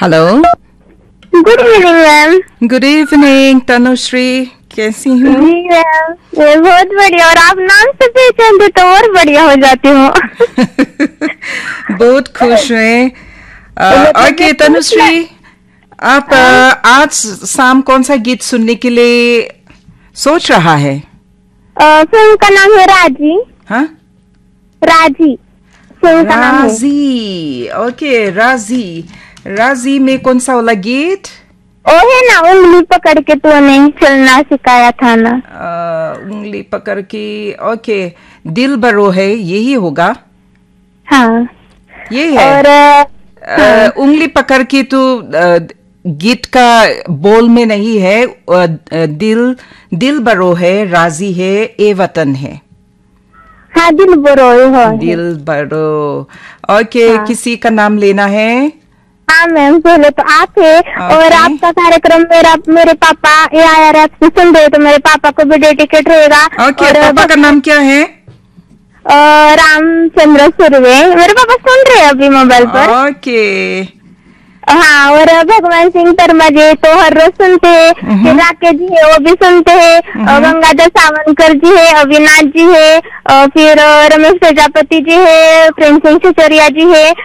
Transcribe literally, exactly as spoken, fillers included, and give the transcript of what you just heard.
Hello. Good evening ma'am. Good evening Tanushree, कैसी हूँ? जी ma'am, ये बहुत बढ़िया। और आप नाम से पहचानते तो और बढ़िया हो जाती हूँ। बहुत खुश हैं। ओके तनुश्री, आप अ, आज शाम कौन सा गीत सुनने के लिए सोच रहा है? फिल्म का नाम है राजी। हाँ, राजी फिल्म का नाम है। राजी। ओके, राजी। राजी में कौन सा वाला गीत? ओ है ना, उंगली पकड़ के तूने चलना सिखाया था ना। अ, उंगली पकड़ के। ओके, दिल बरो है, यही होगा। हाँ, यही है। और हाँ। अ, उंगली पकड़ के तो अ, गीत का बोल में नहीं है। अ, दिल दिल बरो है, राजी है, ए वतन है। हाँ, दिल बरो हो दिल बरो। ओके, हाँ। किसी का नाम लेना है? हाँ मैम, पहले तो आप है। और आपका कार्यक्रम मेरा मेरे पापा ए आई आर एफ से सुन रहे, तो मेरे पापा को भी डेडिकेट रहेगा। ओके, और पापा का नाम क्या है? रामचंद्र सुरवे। मेरे पापा सुन रहे हैं अभी मोबाइल पर। ओके। हाँ, और भगवान सिंह शर्मा जी तो हर रोज सुनते हैं। फिर राकेश जी है, वो भी सुनते हैं। और गंगाधर सावंकर जी है, अविनाश जी है, और फिर रमेश प्रजापति जी है, प्रेम सिंह सिसोदिया जी है।